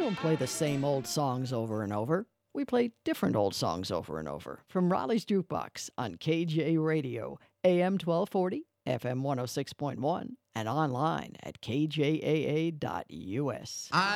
don't play the same old songs over and over. We play different old songs over and over from Raleigh's Jukebox on KJ Radio, AM 1240, FM 106.1, and online at kjaa.us.